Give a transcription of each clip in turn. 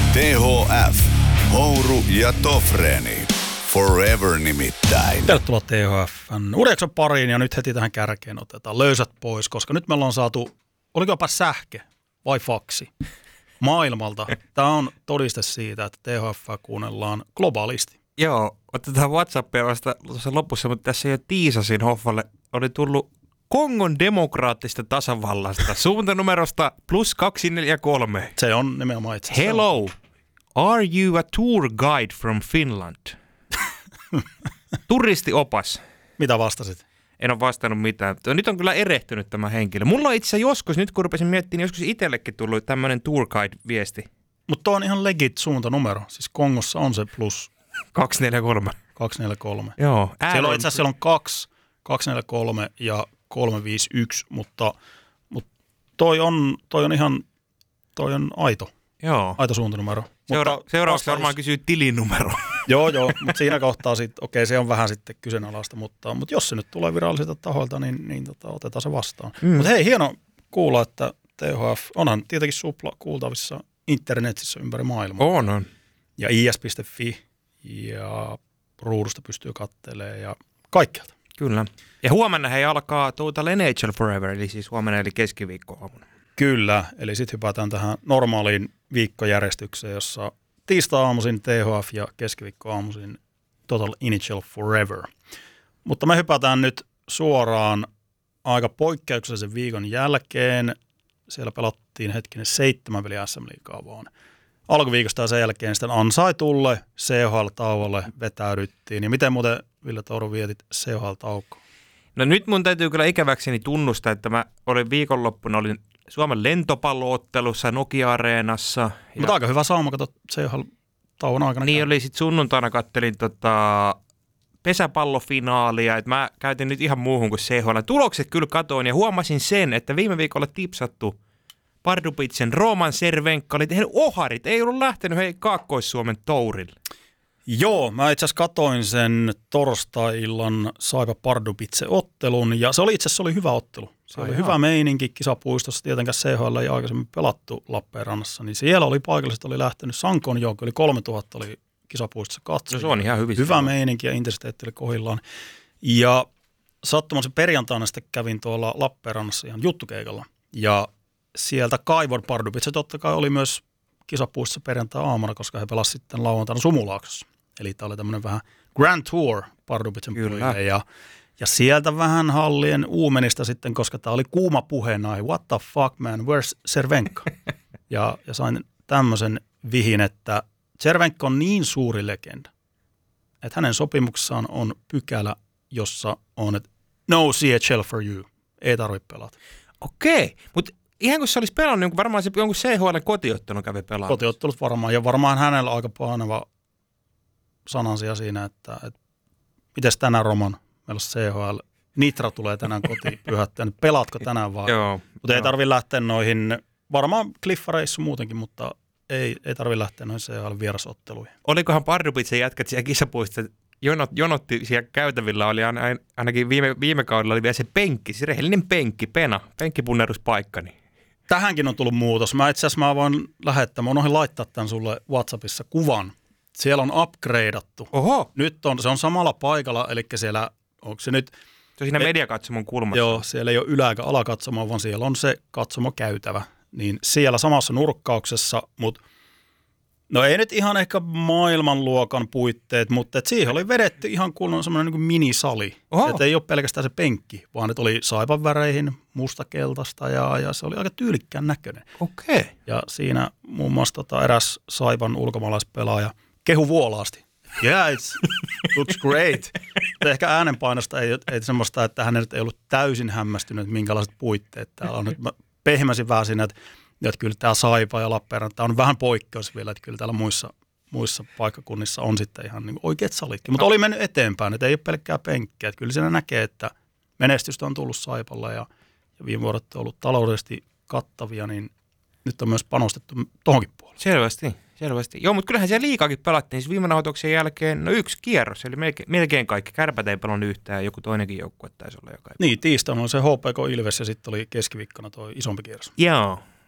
THF, Houru ja Tofreni. Forever nimittäin. Tervetuloa THF:n uuden pariin ja nyt heti tähän kärkeen otetaan löysät pois, koska nyt me ollaan saatu, oliko jopa sähke vai faksi maailmalta. Tämä on todiste siitä, että THF kuunnellaan globaalisti. Joo, otetaan WhatsAppia vasta tuossa lopussa, mutta tässä jo tiisasin Hoffalle. Oli tullut Kongon demokraattisesta tasavallasta suuntanumerosta +243. Se on nimenomaan itse. Hello, are you a tour guide from Finland? Turistiopas. Mitä vastasit? En ole vastannut mitään. Nyt on kyllä erehtynyt tämä henkilö. Mulla on itse asiassa joskus, nyt kun rupesin miettimään, niin joskus itsellekin tullut tämmöinen tour guide-viesti. Mutta tuo on ihan legit suuntanumero. Siis Kongossa on se +243. 243. Joo. Siellä on itse asiassa 2, 243 ja 351, mutta toi on aito. Joo. Aito suuntanumero. Seuraavaksi varmaan kysyy tilinumero. Joo, mutta siinä kohtaa sitten, okei, se on vähän sitten kyseenalaista, mutta jos se nyt tulee virallisilta tahoilta, niin otetaan se vastaan. Mutta hei, hieno kuulla, että THF onhan tietenkin supla kuultavissa internetissä ympäri maailmaa. On. Ja is.fi ja ruudusta pystyy katselemaan ja kaikkialta. Kyllä. Ja huomenna he alkaa Total NHL Forever, eli siis huomenna eli keskiviikkoaamuna. Kyllä, eli sitten hypätään tähän normaaliin viikkojärjestykseen, jossa tiistai-aamuisin THF ja keskiviikkoaamuisin Total NHL Forever. Mutta me hypätään nyt suoraan aika poikkeuksellisen viikon jälkeen. Siellä pelattiin 7 peliä SM-liigaa vaan. Alkuviikosta ja sen jälkeen sitten ansaitulle CHL-tauolle vetäydyttiin. Ja miten muuten, Ville Touru, vietit CHL-taukoa? No nyt mun täytyy kyllä ikäväkseni tunnustaa, että mä olin viikonloppuna Suomen lentopalloottelussa Nokia-areenassa. Mutta aika hyvä sauma, kato CHL-tauon aikana. Niin oli, sitten sunnuntaina kattelin pesäpallofinaalia, että mä käytin nyt ihan muuhun kuin CHL. Tulokset kyllä katoin ja huomasin sen, että viime viikolla tipsattu Pardubitsen Roman Cervenka oli tehnyt oharit, ei ollut lähtenyt Kaakkois-Suomen tourille. Joo, mä itse asiassa katoin sen torstai-illan Saipa Pardubitse-ottelun ja se oli itse asiassa hyvä ottelu. Se oli hyvä meininki kisapuistossa, tietenkään CHL ei aikaisemmin pelattu Lappeenrannassa, niin siellä oli paikalliset, oli lähtenyt Sankoon joukko, yli 3000 oli kisapuistossa katsojia. No se on ihan hyvä meininki ja intensiteetti oli kohdillaan. Ja sattumassa perjantaina sitten kävin tuolla Lappeenrannassa ihan juttukeikalla ja sieltä Kaivor Pardubitse totta kai oli myös kisapuistossa perjantai-aamuna, koska he pelasivat sitten lauantaina Sumulaaksossa. Eli tämä oli tämmöinen vähän Grand Tour Pardubitsen pojille ja sieltä vähän hallien uumenista sitten, koska tämä oli kuuma puheenaihe. What the fuck man, where's Cervenka? ja sain tämmöisen vihin, että Cervenka on niin suuri legenda, että hänen sopimuksessaan on pykälä, jossa on, että no CHL for you, ei tarvitse pelata. Okei, mutta ihan kun se olisi pelannut, niin varmaan se jonkun CHL kotiottelun kävi pelaamaan. Kotiottelut varmaan, ja varmaan hänellä aika painava sanansia siinä, että mites tänään Roman, meillä on CHL, Nitra tulee tänään kotiin pyhättää, nyt pelaatko tänään vaan? Joo. Mutta ei tarvitse lähteä noihin, varmaan kliffareissu muutenkin, mutta ei tarvitse lähteä noihin CHL-vierasotteluihin. Olikohan Pardubitsen jätkät siellä kisapuistossa, jonotti siellä käytävillä, oli ainakin viime kaudella oli vielä se penkki, se rehellinen penkkipunneruspaikka. Niin. Tähänkin on tullut muutos. Mä voin lähettää, mä unohdin laittaa tämän sulle WhatsAppissa kuvan. Siellä on upgradeattu. Oho! Nyt se on samalla paikalla, eli siellä, onko se nyt? Se on siinä mediakatsomon kulmassa. Joo, siellä ei ole ylä- eikä alakatsomo, vaan siellä on se katsomokäytävä. Niin siellä samassa nurkkauksessa, mutta no ei nyt ihan ehkä maailmanluokan puitteet, mutta siihen oli vedetty ihan kunnon semmoinen niin kuin minisali. Että ei ole pelkästään se penkki, vaan että oli Saipan väreihin mustakeltaista ja se oli aika tyylikkään näköinen. Okei. Ja siinä muun muassa eräs Saipan ulkomaalaispelaaja kehu vuolaasti. Yeah, it looks great. Ehkä äänenpainosta ei semmoista, että hän ei ollut täysin hämmästynyt, että minkälaiset puitteet täällä on. Nyt mä pehmäsin vähän siinä, että kyllä tämä Saipa ja Lappeenranta on vähän poikkeus vielä, että kyllä täällä muissa paikkakunnissa on sitten ihan niin oikeat salitkin. Mutta oli mennyt eteenpäin, että ei ole pelkkää penkkiä. Että kyllä siinä näkee, että menestystä on tullut Saipalla ja viime vuodet on ollut taloudellisesti kattavia, niin nyt on myös panostettu tohonkin puolelle. Selvästi. Joo, mutta kyllähän siellä liigaakin pelattiin. Siis viime nauhoituksen jälkeen yksi kierros, eli melkein kaikki. Kärpät ei pelannut yhtään, joku toinenkin joukkue taisi olla joka. Niin, tiistaina oli se HPK Ilves ja sitten oli keskiviikkona tuo isompi kierros. Joo.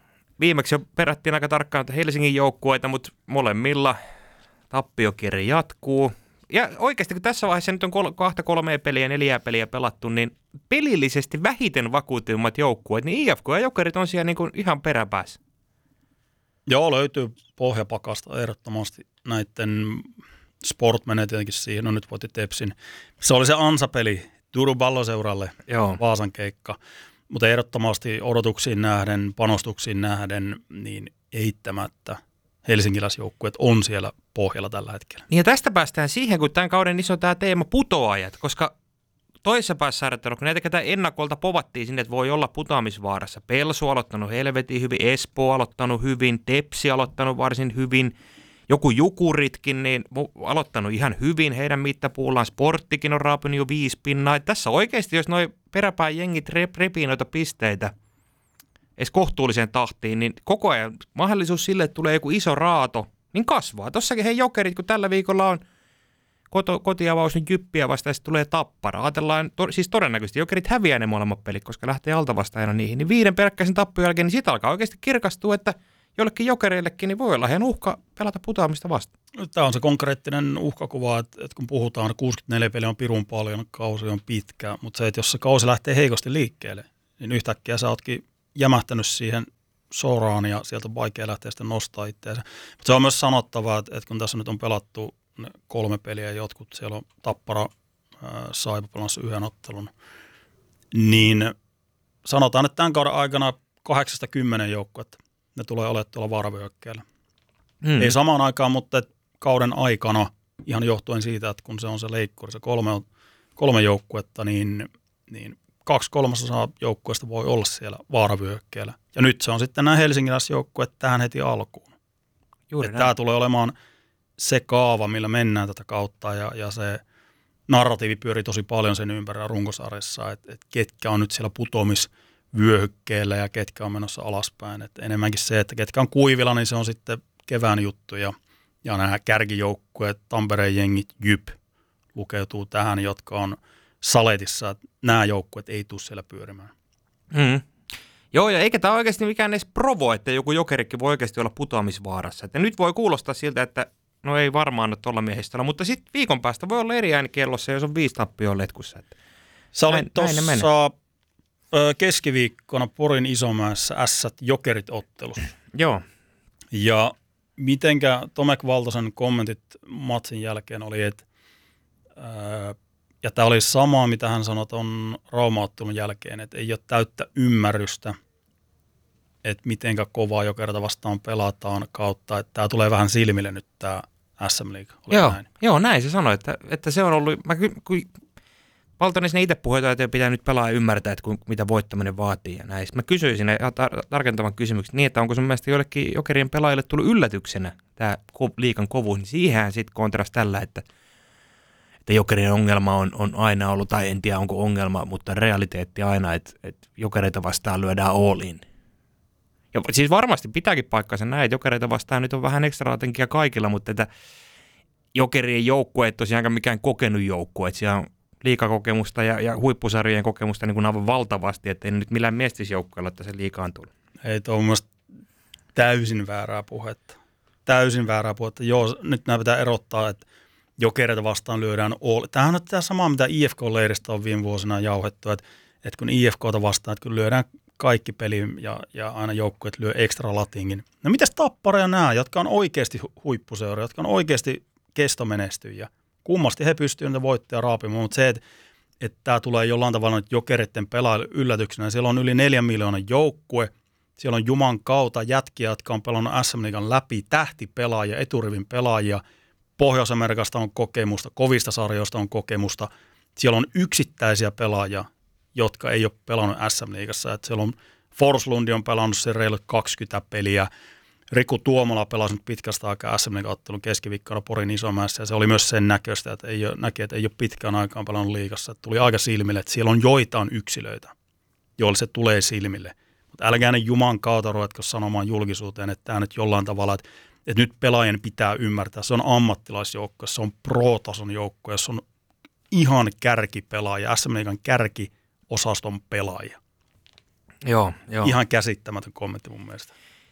viimeksi jo perättiin aika tarkkaan Helsingin joukkueita, mutta molemmilla tappiokierre jatkuu. Ja oikeasti, kun tässä vaiheessa nyt on 2-3 peliä, 4 peliä pelattu, niin pelillisesti vähiten vakuutummat joukkueet, niin IFK ja Jokerit on siellä niin kuin ihan peräpäässä. Joo, löytyy pohjapakasta ehdottomasti näiden Sport menee tietenkin siihen, no nyt voitti Tepsin. Se oli se ansapeli Turun Palloseuralle, Vaasan keikka, mutta ehdottomasti odotuksiin nähden, panostuksiin nähden, niin eittämättä helsinkiläisjoukkueet on siellä pohjalla tällä hetkellä. Ja tästä päästään siihen, kun tämän kauden iso tämä teema putoajat, koska toisessa päässä harjoittelua, kun näitä ketä ennakolta povattiin sinne, että voi olla putoamisvaarassa. Pelsu aloittanut helvetin hyvin, Espoo aloittanut hyvin, Tepsi aloittanut varsin hyvin, joku Jukuritkin niin aloittanut ihan hyvin heidän mittapuullaan, Sporttikin on raapunut jo 5 pinnaa. Tässä oikeasti, jos noi peräpään jengit repii noita pisteitä edes kohtuulliseen tahtiin, niin koko ajan mahdollisuus sille, että tulee joku iso raato, niin kasvaa. Tossakin hei Jokerit, kun tällä viikolla on kotiavaus, niin Jyppiä vasta ja sitten tulee Tappara. Ajatellaan, siis todennäköisesti Jokerit häviää ne molemmat pelit, koska lähtee altavastaajana niihin. Niin 5 peräkkäisen tappion jälkeen, niin siitä alkaa oikeasti kirkastua, että jollekin Jokereillekin niin voi olla ihan uhka pelata putoamista vastaan. Tämä on se konkreettinen uhkakuva, että kun puhutaan, 64 peliä on pirun paljon, kausi on pitkä, mutta se, että jos se kausi lähtee heikosti liikkeelle, niin yhtäkkiä sä ootkin jämähtänyt siihen soraan ja sieltä on vaikea lähteä sitten nostaa itseänsä. Mutta se on myös sanottava, että kun tässä nyt on pelattu 3 peliä ja jotkut, siellä on Tappara, Saipa pelannut 1 ottelun, niin sanotaan, että tämän kauden aikana 8-10 joukkuetta ne tulee olemaan tuolla vaaravyöhykkeellä. Ei samaan aikaan, mutta kauden aikana, ihan johtuen siitä, että kun se on se leikkuri, se 3 joukkuetta, niin 2/3 joukkueesta voi olla siellä vaaravyöhykkeellä. Ja nyt se on sitten nämä helsinkiläisjoukkueet tähän heti alkuun. Tämä tulee olemaan se kaava, millä mennään tätä kautta ja se narratiivi pyörii tosi paljon sen ympärillä runkosarjassa, että ketkä on nyt siellä putoamisvyöhykkeellä ja ketkä on menossa alaspäin. Et enemmänkin se, että ketkä on kuivilla, niin se on sitten kevään juttu ja nämä kärkijoukkueet, Tampereen jengit, Jyp lukeutuu tähän, jotka on saletissa, että nämä joukkueet ei tule siellä pyörimään. Joo, ja eikä tämä oikeasti mikään edes provo, että joku Jokerikin voi oikeasti olla putoamisvaarassa. Että nyt voi kuulostaa siltä, että no ei varmaan ole tuolla miehistöllä, mutta sitten viikon päästä voi olla eri ääni kellossa, jos on 5 tappioon letkussa. Sä olit tuossa keskiviikkona Porin Isomäessä Ässät Jokerit ottelussa. Joo. Ja mitenkä Tomek Valtosen kommentit matsin jälkeen oli, että ja tämä oli sama, mitä hän sanoi tuon Rauma-ottelun jälkeen, että ei ole täyttä ymmärrystä, että mitenkä kovaa Jokerita vastaan pelataan kautta, että tämä tulee vähän silmille nyt tämä SM Liiga. Joo, näin se sanoi, että se on ollut, kun Valtonen sinne itse puhui, että pitää nyt pelaa ja ymmärtää, että mitä voittaminen vaatii ja näin. Mä kysyisin tarkentavan kysymyksen niin, että onko sun mielestä jollekin Jokerien pelaajille tullut yllätyksenä tämä liigan kovuus, niin siihen sitten kontrasti tällä, että Jokerien ongelma on aina ollut, tai en tiedä onko ongelma, mutta realiteetti aina, että Jokereita vastaan lyödään all in. Ja siis varmasti pitääkin paikkansa näin, että Jokereita vastaan nyt on vähän ekstra latenkia kaikilla, mutta että Jokerien joukkue ei tosiaankaan mikään kokenut joukkue, että siellä on liigakokemusta ja huippusarjojen kokemusta niin kuin aivan valtavasti, että ei nyt millään mestisjoukkueella, että se liikaan tullut. Ei tuo mun mielestä täysin väärää puhetta. Täysin väärää puhetta. Joo, nyt nämä pitää erottaa, että Jokereita vastaan lyödään all. Tämähän on tämä sama, mitä IFK-leiristä on viime vuosina jauhettu, että kun IFKta vastaan, että kun lyödään kaikki peli ja aina joukkueet lyö ekstra latingin. No mitäs Tappara ja nämä, jotka on oikeasti huippuseuria, jotka on oikeasti kestomenestyjiä. Kummasti he pystyvät niitä voittoja raapimaan, mutta se, että tämä tulee jollain tavalla nyt Jokereiden pelaajille yllätyksenä. Siellä on yli 4 miljoonan joukkue, siellä on Juman kautta jätkiä, jotka on pelannut SM Liigan läpi, tähtipelaajia, eturivin pelaajia, Pohjois-Amerikasta on kokemusta, kovista sarjoista on kokemusta. Siellä on yksittäisiä pelaajia, jotka ei ole pelannut SM-liigassa. Että siellä on Forslundi on pelannut sen reilut 20 peliä. Riku Tuomola pelasi nyt pitkästä aikaa SM-liiga-ottelun keskiviikkona Porin Isomäessä. Ja se oli myös sen näköistä, että ei ole pitkään aikaan pelannut liigassa. Että tuli aika silmille, että siellä on joitain yksilöitä, joille se tulee silmille. Mutta älkää ne Juman kautta ruvetko sanomaan julkisuuteen, että tämä nyt jollain tavalla, että nyt pelaajien pitää ymmärtää. Se on ammattilaisjoukko, se on pro-tason joukko, se on ihan kärkipelaaja, SM Liigan kärkiosaston pelaaja. Joo. Ihan käsittämätön kommentti mun mielestä.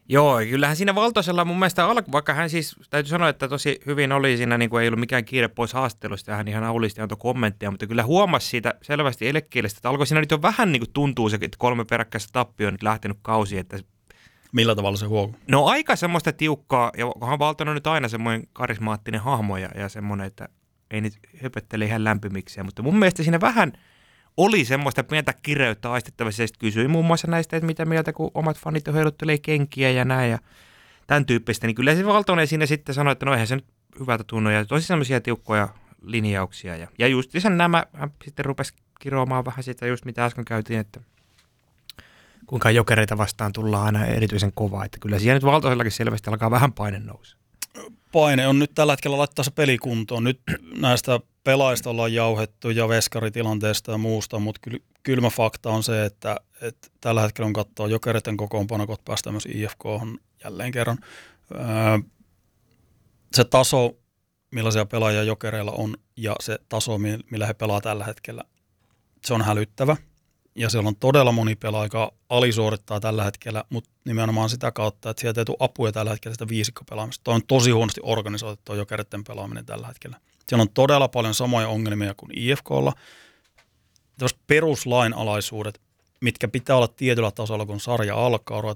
Joo, kyllähän siinä Valtosella mun mielestä vaikka hän siis, täytyy sanoa, että tosi hyvin oli siinä, niin kuin ei ollut mikään kiire pois haastattelusta, hän ihan aulisti antoi kommentteja, mutta kyllä huomasi siitä selvästi elekielestä, että alkoi siinä nyt jo vähän niin kuin tuntuu se, että 3 peräkkäistä tappia on nyt lähtenyt kausi, että Millä tavalla se huokuu? no aika semmoista tiukkaa, ja onhan Valtonen on nyt aina semmoinen karismaattinen hahmo ja semmoinen, että ei nyt höpöttele ihan lämpimiksiä, mutta mun mielestä siinä vähän oli semmoista pientä kireyttä aistettavassa, ja sitten kysyin muun muassa näistä, että mitä mieltä, kun omat fanit heiluttelee kenkiä ja näin, ja tämän tyyppistä, niin kyllä se Valtonen siinä sitten sanoi, että no eihän se nyt hyvältä tunnu, ja tosi semmoisia tiukkoja linjauksia, ja just sen nämä, hän sitten rupesi kiroamaan vähän sitä just mitä äsken käytiin, että kuinka Jokereita vastaan tullaan aina erityisen kovaa, että kyllä siellä nyt Valtosellakin selvästi alkaa vähän paine nousta. Paine on nyt tällä hetkellä laittaa se pelikuntoon. Nyt näistä pelaajista ollaan jauhettu ja veskaritilanteesta ja muusta, mutta kylmä fakta on se, että tällä hetkellä on katsoa Jokereiden kokoonpano, kun päästään myös IFK:hon jälleen kerran. Se taso, millaisia pelaajia Jokereilla on ja se taso, millä he pelaa tällä hetkellä, se on hälyttävä. Ja siellä on todella moni pelaaja, joka alisuorittaa tällä hetkellä, mutta nimenomaan sitä kautta, että sieltä ei tule apuja tällä hetkellä sitä viisikkopelaamista. Tuo on tosi huonosti organisoitu tuo Jokereiden pelaaminen tällä hetkellä. Siellä on todella paljon samoja ongelmia kuin IFK:lla. Tällaiset peruslainalaisuudet, mitkä pitää olla tietyllä tasolla, kun sarja alkaa,